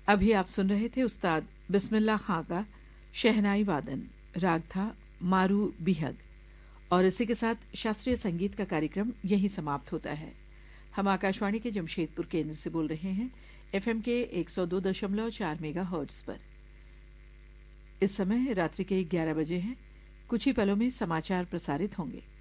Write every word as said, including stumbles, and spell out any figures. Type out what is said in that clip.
अभी आप सुन रहे थे उस्ताद बिस्मिल्लाह खां का शहनाई वादन। राग था मारू बिहग। और इसी के साथ शास्त्रीय संगीत का कार्यक्रम यहीं समाप्त होता है। हम आकाशवाणी के जमशेदपुर केंद्र से बोल रहे हैं, एफएम के एक सौ दो दशमलव चार मेगा हर्ट्ज पर। इस समय रात्रि के ग्यारह बजे हैं। कुछ ही पलों में समाचार प्रसारित होंगे।